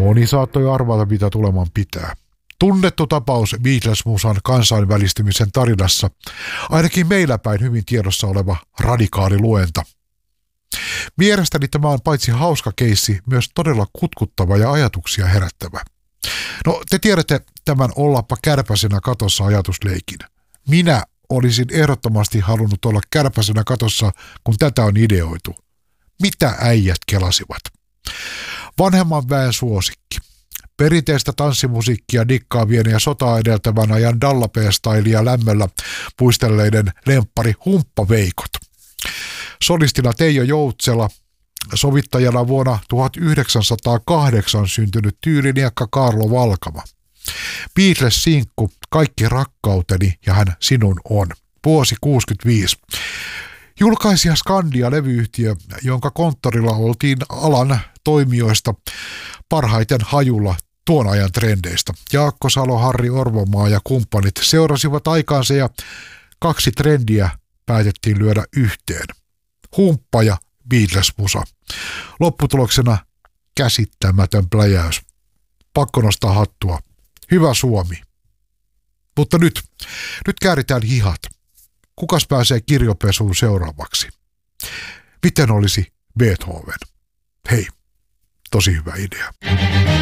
Moni saattoi arvata, mitä tuleman pitää. Tunnettu tapaus Beatles-musan kansainvälistymisen tarinassa, ainakin meillä päin hyvin tiedossa oleva radikaali luenta. Mielestäni tämä on paitsi hauska keissi, myös todella kutkuttava ja ajatuksia herättävä. No, te tiedätte tämän ollappa kärpäsenä katossa ajatusleikin. Minä olisin ehdottomasti halunnut olla kärpäsenä katossa, kun tätä on ideoitu. Mitä äijät kelasivat? Vanhemman väen suosikki. Perinteistä tanssimusiikkia dikkaavien ja sotaa edeltävän ajan Dallapee-stailia lämmöllä puistelleiden lemppari Humppaveikot. Solistina Teijo Joutsela, sovittajana vuonna 1908 syntynyt tyyliniekka Kaarlo Valkama. Beatles-sinkku Kaikki rakkauteni ja hän sinun on. Vuosi 65. Julkaisija Skandia-levyyhtiö, jonka konttorilla oltiin alan toimijoista parhaiten hajulla tuon ajan trendeistä. Jaakko Salo, Harri Orvomaa ja kumppanit seurasivat aikaansa ja 2 trendiä päätettiin lyödä yhteen. Humppa ja Beatles-musa. Lopputuloksena käsittämätön pläjäys. Pakko nostaa hattua. Hyvä Suomi. Mutta nyt kääritään hihat. Kukas pääsee kirjopesuun seuraavaksi? Miten olisi Beethoven? Hei, tosi hyvä idea.